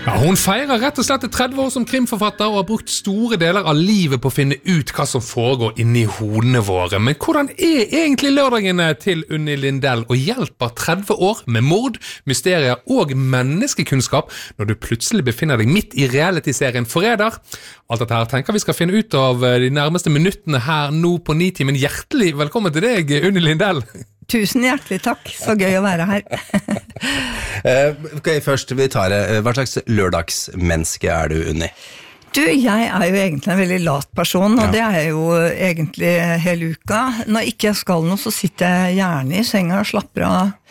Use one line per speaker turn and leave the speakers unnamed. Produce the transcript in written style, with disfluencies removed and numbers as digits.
Ja, hun feirer rett og slett 30 år som krimforfatter og har brukt store deler av livet på å finne ut hva som foregår inni hodene våre. Men hvordan egentlig lørdagene til Unni Lindell, og hjelper 30 år med mord, mysterier og menneskekunnskap når du plutselig befinner deg midt i reality-serien Forræder? Alt dette her tenker vi skal finne ut av de nærmeste minuttene her nå på Nitimen. Hjertelig velkommen til deg, Unni Lindell.
Tusen hjertelig takk, så gøy å være her.
Ok, først vi tar det. Hva slags lørdagsmenneske du, Unni?
Du, jeg jo egentlig en veldig lat person, og det jeg jo egentlig hele uka. Når ikke jeg skal noe, så sitter jeg gjerne i senga og slapper av